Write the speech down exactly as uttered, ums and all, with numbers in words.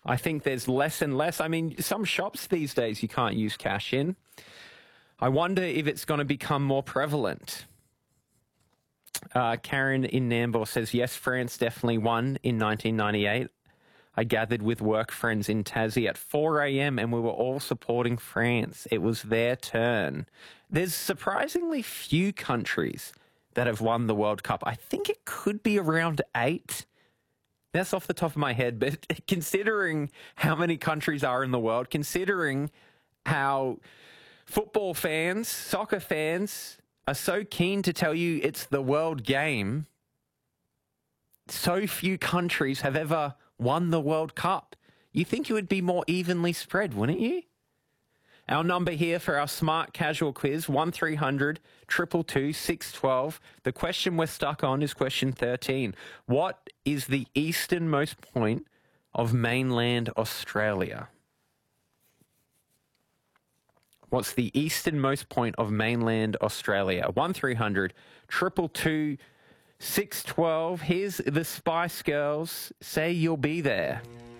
I think there's less and less. I mean, some shops these days you can't use cash in. I wonder if it's going to become more prevalent. Uh, Karen in Nambour says, yes, France definitely won in nineteen ninety-eight. I gathered with work friends in Tassie at four a.m. and we were all supporting France. It was their turn. There's surprisingly few countries that have won the World Cup. I think it could be around eight. That's off the top of my head, but considering how many countries are in the world, considering how football fans, soccer fans are so keen to tell you it's the world game, so few countries have ever won the World Cup. You think it would be more evenly spread, wouldn't you? Our number here for our smart casual quiz, one three hundred, two two two, six one two. The question we're stuck on is question thirteen. What is the easternmost point of mainland Australia? What's the easternmost point of mainland Australia? one three hundred, two two two, six one two. Here's the Spice Girls. Say you'll be there.